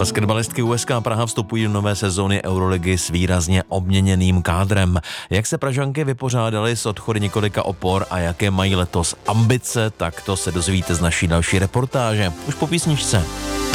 Basketbalistky USK Praha vstupují do nové sezóny Euroligy s výrazně obměněným kádrem. Jak se Pražanky vypořádaly s odchody několika opor a jaké mají letos ambice, tak to se dozvíte z naší další reportáže. Už po písničce.